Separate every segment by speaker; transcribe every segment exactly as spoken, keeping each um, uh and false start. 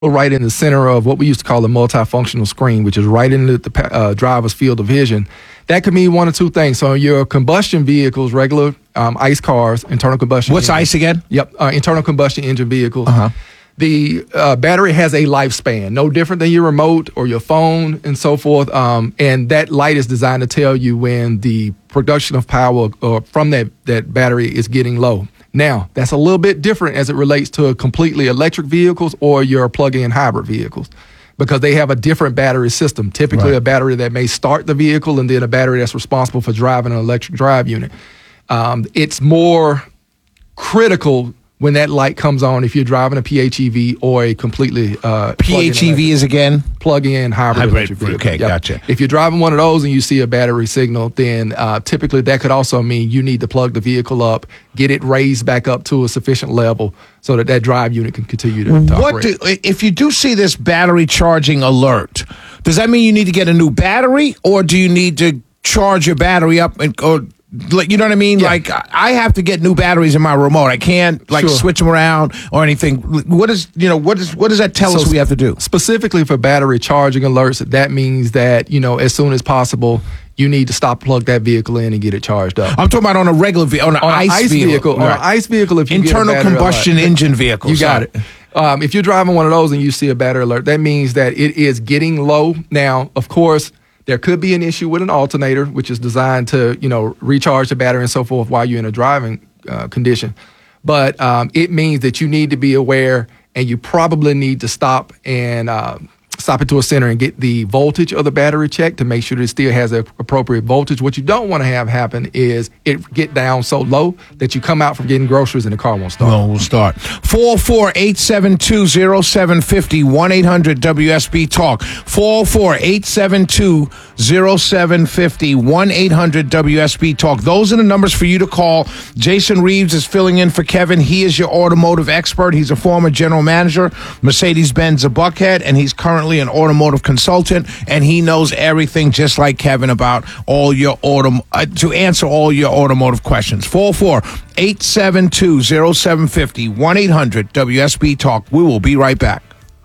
Speaker 1: right in the center of what we used to call a multifunctional screen, which is right in the, the uh, driver's field of vision. That could mean one or two things. So your combustion vehicles, regular um, ICE cars, internal combustion.
Speaker 2: What's
Speaker 1: engine,
Speaker 2: ICE again?
Speaker 1: Yep, uh, internal combustion engine vehicles.
Speaker 2: Uh-huh.
Speaker 1: The uh, battery has a lifespan, no different than your remote or your phone and so forth. Um, and that light is designed to tell you when the production of power or from that, that battery is getting low. Now, that's a little bit different as it relates to completely electric vehicles or your plug-in hybrid vehicles, because they have a different battery system, typically right. a battery that may start the vehicle and then a battery that's responsible for driving an electric drive unit. Um, it's more critical when that light comes on if you're driving a P H E V or a completely uh,
Speaker 2: P H E V is again
Speaker 1: plug-in hybrid,
Speaker 2: hybrid
Speaker 1: electric vehicle.
Speaker 2: Okay,
Speaker 1: yep.
Speaker 2: gotcha.
Speaker 1: If you're driving one of those and you see a battery signal, then uh, typically that could also mean you need to plug the vehicle up, get it raised back up to a sufficient level so that that drive unit can continue to, to
Speaker 2: what
Speaker 1: operate.
Speaker 2: Do, if you do see this battery charging alert, does that mean you need to get a new battery, or do you need to charge your battery up and or you know what I mean? Yeah. Like, I have to get new batteries in my remote. I can't like
Speaker 1: sure. switch
Speaker 2: them around or anything. What is you know what is what does that tell so us we have to do?
Speaker 1: Specifically for battery charging alerts, that means that you know as soon as possible you need to stop, plug that vehicle in, and get it charged up.
Speaker 2: I'm talking about on a regular vehicle, on an
Speaker 1: on
Speaker 2: ICE,
Speaker 1: ICE vehicle.
Speaker 2: vehicle.
Speaker 1: Right. On an ICE vehicle, if you
Speaker 2: internal
Speaker 1: get a
Speaker 2: combustion
Speaker 1: alert,
Speaker 2: engine vehicle,
Speaker 1: you
Speaker 2: sorry.
Speaker 1: got it. Um, if you're driving one of those and you see a battery alert, that means that it is getting low. Now, of course, there could be an issue with an alternator, which is designed to, you know, recharge the battery and so forth while you're in a driving uh, condition. But um, it means that you need to be aware, and you probably need to stop and uh, stop it to a center and get the voltage of the battery checked to make sure that it still has the appropriate voltage. What you don't want to have happen is it get down so low that you come out from getting groceries and the car won't start.
Speaker 2: Well, we'll start. four oh four, eight seven two, oh seven five oh, one eight hundred W S B Talk. four oh four, eight seven two, oh seven five oh, one eight hundred W S B Talk. Those are the numbers for you to call. Jason Reeves is filling in for Kevin. He is your automotive expert. He's a former general manager, Mercedes-Benz of Buckhead, and he's currently an automotive consultant, and he knows everything just like Kevin about all your autom- uh, to answer all your automotive questions. four oh four, eight seven two, oh seven five oh, one eight hundred W S B Talk. We will be right back.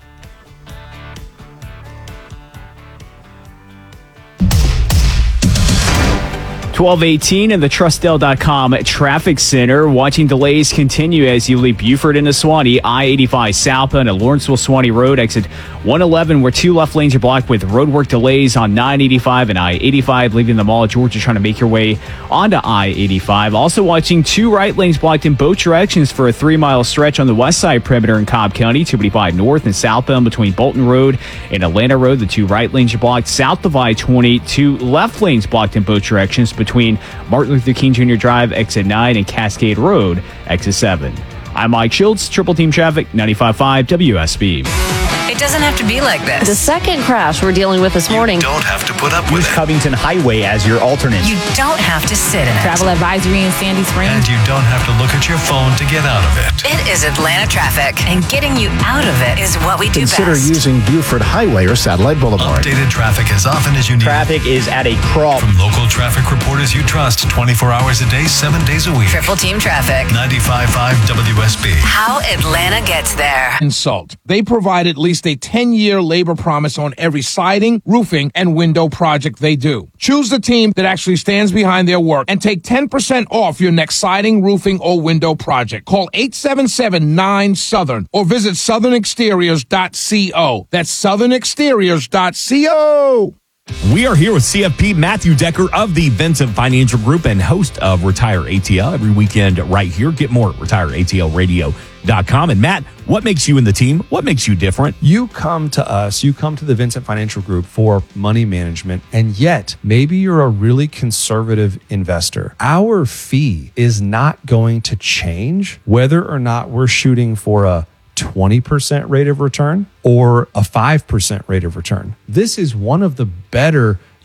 Speaker 3: twelve eighteen in the Trustdale dot com traffic center. Watching delays continue as you leave Buford into Suwanee. I eighty-five southbound at Lawrenceville Suwanee Road. Exit one eleven, where two left lanes are blocked with roadwork delays on nine eighty-five and I eighty-five. Leaving the Mall of Georgia, trying to make your way onto I eighty-five. Also watching two right lanes blocked in both directions for a three-mile stretch on the west side perimeter in Cobb County. two eighty-five north and southbound between Bolton Road and Atlanta Road. The two right lanes are blocked south of I twenty. Two left lanes blocked in both directions between Martin Luther King Junior Drive, exit nine, and Cascade Road, exit seven. I'm Mike Schultz, Triple Team Traffic, ninety-five point five W S B.
Speaker 4: It doesn't have to be like this.
Speaker 5: The second crash we're dealing with this morning.
Speaker 6: You don't have to put up with
Speaker 7: Use
Speaker 6: it.
Speaker 7: Covington Highway as your alternate.
Speaker 4: You don't have to sit in it.
Speaker 8: Travel advisory in Sandy Springs.
Speaker 6: And you don't have to look at your phone to get out of it.
Speaker 4: It is Atlanta traffic, and getting you out of it is what we do
Speaker 7: Consider
Speaker 4: best.
Speaker 7: using Buford Highway or Satellite Boulevard.
Speaker 6: Updated traffic as often as you need.
Speaker 7: Traffic is at a crawl.
Speaker 6: From local traffic reporters you trust, twenty-four hours a day, seven days a week.
Speaker 4: Triple Team Traffic.
Speaker 6: ninety-five point five W S B.
Speaker 4: How Atlanta gets there.
Speaker 2: Insult. They provide at least a ten-year labor promise on every siding, roofing, and window project they do. Choose the team that actually stands behind their work and take ten percent off your next siding, roofing, or window project. Call eight seven seven, nine, Southern or visit southern exteriors dot co. That's southern exteriors dot co.
Speaker 9: We are here with C F P Matthew Decker of the Vincent Financial Group and host of Retire A T L every weekend right here. Get more at retire A T L radio dot com. And Matt, what makes you and the team? What makes you different?
Speaker 10: You come to us, you come to the Vincent Financial Group for money management, and yet maybe you're a really conservative investor. Our fee is not going to change whether or not we're shooting for a twenty percent rate of return or a five percent rate of return. This is one of the better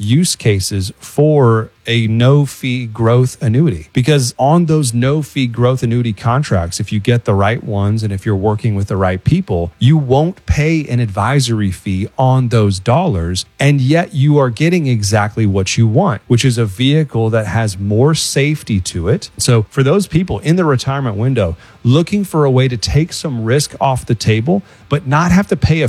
Speaker 10: use cases for a no fee growth annuity, because on those no fee growth annuity contracts, if you get the right ones and if you're working with the right people, you won't pay an advisory fee on those dollars. And yet you are getting exactly what you want, which is a vehicle that has more safety to it. So for those people in the retirement window looking for a way to take some risk off the table, but not have to pay a